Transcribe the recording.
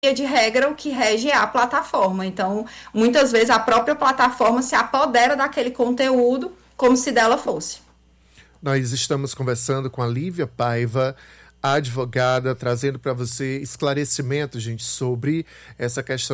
de regra, o que rege é a plataforma. Então, muitas vezes a própria plataforma se apodera daquele conteúdo como se dela fosse. Nós estamos conversando com a Lívia Paiva, a advogada, trazendo para você esclarecimento, gente, sobre essa questão